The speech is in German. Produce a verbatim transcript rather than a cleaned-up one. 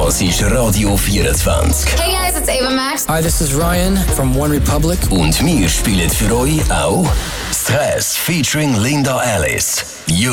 Das ist Radio vierundzwanzig. Hey guys, it's Ava Max. Hi, this is Ryan from One Republic. Und wir spielen für euch auch Stress featuring Linda Alice.